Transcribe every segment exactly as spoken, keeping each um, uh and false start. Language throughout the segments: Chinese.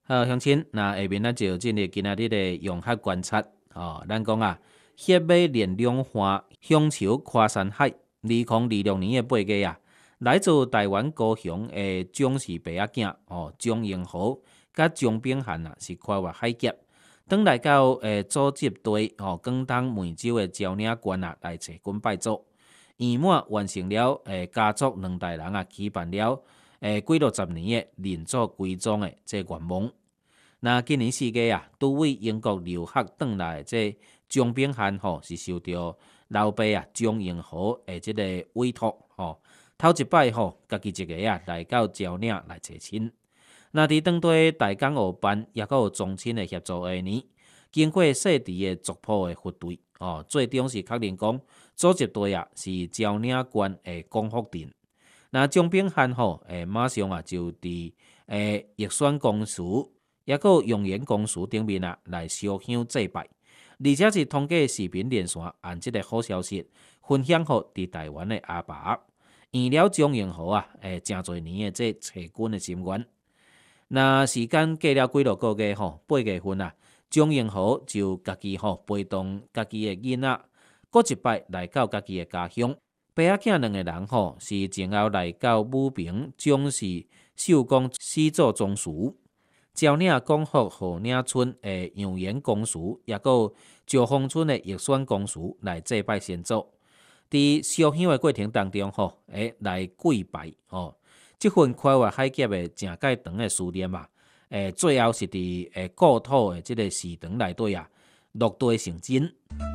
好，乡亲，那下面咱就进入今仔日的用客观察。哦，咱讲啊，血马连两花，乡愁跨山海。二零二六年的八月啊，来自台湾高雄的蒋氏爸仔囝哦，蒋英豪甲蒋炳汉啊，是跨越海峡，转来到诶组织队哦，广东梅州的蕉岭县啊，来找阮拜祖。圆满完成了诶家族两代人啊，期盼了诶几落十年的认祖归宗的这愿望。那今年四月啊，拄为英国留学转来这蒋炳汉吼，是受到老爸啊蒋英豪的这个委托吼，头一摆吼，家己一个啊来到蕉岭来找亲。那伫当地大港学班，也阁有宗亲的协助下呢，经过细致的族谱的核对哦，最终是确认讲组织队啊是蕉岭县的光福镇。那蒋炳汉吼，诶马上啊就伫诶预选公署。也有用言公署顶面啊来烧香祭拜，而且是通过视频连线，按这个好消息分享给伫台湾的阿爸，圆了蒋英豪啊，诶，真侪年的这找军的心愿。那时间过了几落个月吼，八月份啊，蒋英豪就家己吼陪同家己的囡仔，过一摆来到家己的家乡。爸仔囝两个人吼是前后来到武平蒋氏寿光始祖宗祠。蕉岭光复河岭村的杨园公署，也有石峰村的玉选公署来祭拜先祖。伫烧香的过程当中，吼，诶，来跪拜，吼，这份跨越海峡的真介长的思念啊，诶，最后是伫诶故土的这个祠堂内底啊，落地成真。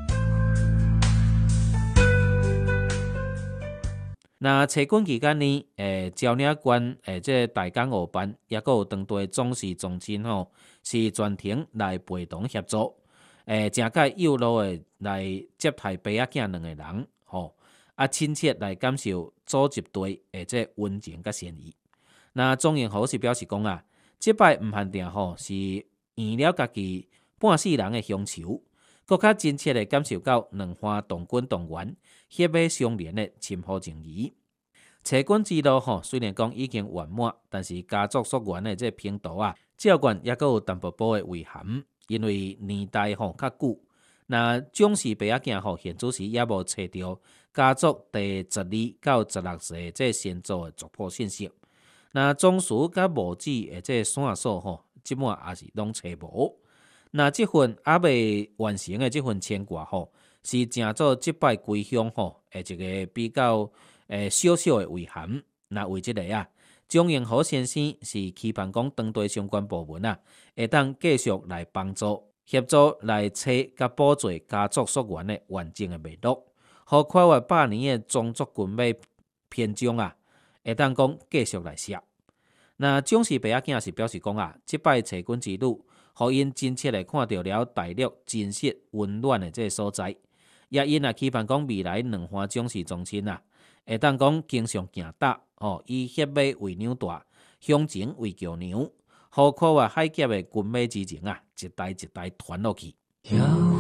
那找军期间呢，诶，蕉岭县诶，这大港学班也阁有当地总是宗亲吼，是全程来陪同协助，诶，真介有路诶来接待爸仔囝两个人，吼，啊，亲切来感受组织队诶这温情甲善意。那蒋英豪是表示讲啊，即摆毋限定吼，是圆了家己半世人诶乡愁，更较真切地感受到两花同根同源、血脉相连的亲和情谊。找军之路吼，虽然讲已经圆满，但是家族所缘的这拼图啊，照管也阁有淡薄薄的遗憾，因为年代吼较久。那蒋氏爸仔囝吼，现主时也无找到家族第十二到十六世这先祖的族谱信息。那宗祠甲墓志的这线索吼，即满也是拢找无。那即份还未完成的即份牵挂吼，是正做即摆归乡吼，诶一个比较诶小小的遗憾。那为即个啊，蒋英豪先生是期盼讲当地相关部门啊，会当继续来帮助协助来找甲补助家族溯源的完整的脉络，互跨越百年的宗族群马篇章啊，会当讲继续来写。那蒋氏爸仔囝是表示讲啊，即摆找军之旅，互因真切地看到了大陆真实温暖的这个所在，也因也期盼讲未来两花蒋氏宗亲啊，会当讲经常行踏哦，以血脉为纽带，乡情为桥梁，互跨越海峡的军马之情啊，一代一代传落去。